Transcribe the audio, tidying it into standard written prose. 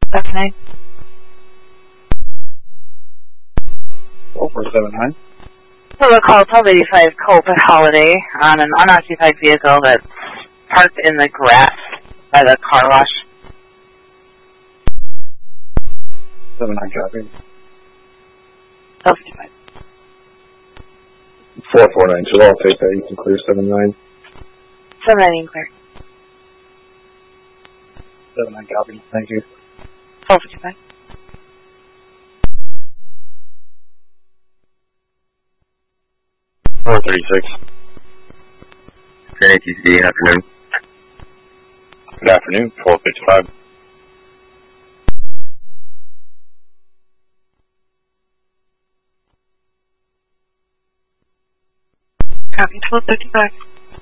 1279. 4479. Hello, call 1285 Copa Holiday on an unoccupied vehicle that's parked in the grass by the car wash. 79 copy. 1255. 4492. I'll take that. You can clear 79. 79 clear. 79 copy. Thank you. 1255. ATC, afternoon. Good afternoon. 455. Copy 1255.